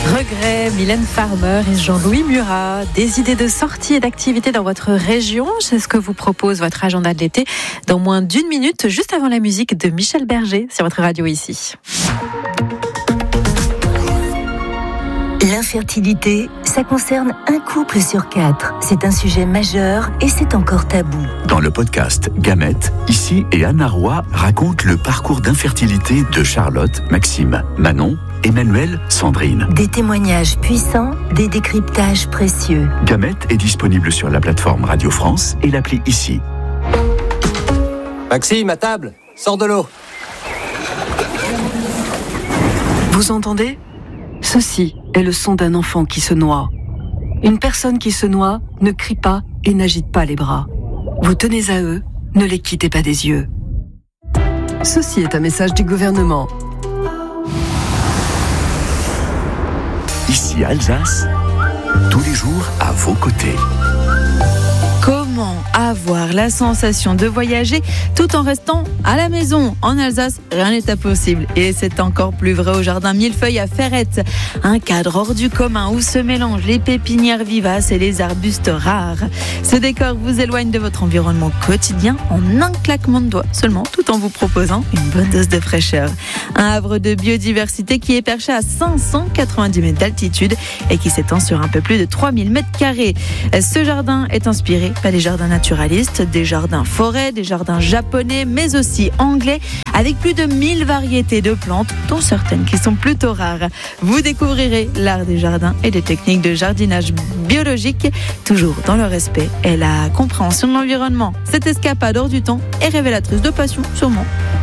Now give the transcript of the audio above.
Regret, Mylène Farmer et Jean-Louis Murat. Des idées de sortie et d'activités dans votre région, c'est ce que vous propose votre agenda de l'été dans moins d'1 minute, juste avant la musique de Michel Berger sur votre radio ici. L'infertilité, ça concerne un couple sur 4. C'est un sujet majeur et c'est encore tabou. Dans le podcast Gamètes, ici et Anna Roy racontent le parcours d'infertilité de Charlotte, Maxime, Manon, Emmanuel, Sandrine. Des témoignages puissants, des décryptages précieux. Gamètes est disponible sur la plateforme Radio France et l'appli Ici. Maxime, à table, sors de l'eau. Vous entendez ? Ceci est le son d'un enfant qui se noie. Une personne qui se noie ne crie pas et n'agite pas les bras. Vous tenez à eux, ne les quittez pas des yeux. Ceci est un message du gouvernement. Ici Alsace, tous les jours à vos côtés. Comment avoir la sensation de voyager tout en restant à la maison ? En Alsace, rien n'est impossible. Et c'est encore plus vrai au jardin Millefeuille à Ferrette. Un cadre hors du commun où se mélangent les pépinières vivaces et les arbustes rares. Ce décor vous éloigne de votre environnement quotidien en un claquement de doigts seulement, tout en vous proposant une bonne dose de fraîcheur. Un havre de biodiversité qui est perché à 590 mètres d'altitude et qui s'étend sur un peu plus de 3000 mètres carrés. Ce jardin est inspiré par des jardins naturalistes, des jardins forêts, des jardins japonais, mais aussi anglais, avec plus de 1000 variétés de plantes, dont certaines qui sont plutôt rares. Vous découvrirez l'art des jardins et des techniques de jardinage biologique, toujours dans le respect et la compréhension de l'environnement. Cette escapade hors du temps est révélatrice de passion, sûrement.